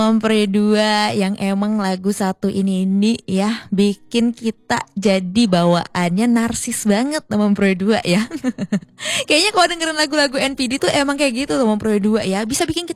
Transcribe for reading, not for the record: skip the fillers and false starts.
Mempre 2 yang emang lagu satu ini ya bikin kita jadi bawaannya narsis banget sama Mempre 2 ya. Kayaknya kalau dengerin lagu-lagu NPD tuh emang kayak gitu loh Mempre 2 ya. Bisa bikin kita